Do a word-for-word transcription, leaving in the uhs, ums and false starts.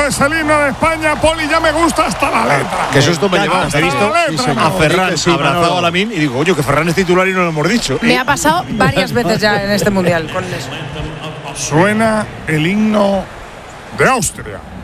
Esto es el himno de España, Poli, ya me gusta hasta la letra. Que susto me llevaba. He visto letra, a Ferran sí, abrazado a Lamine y digo, oye, que Ferran es titular y no lo hemos dicho. Me ha pasado varias veces ya en este mundial con eso. Suena el himno de Austria.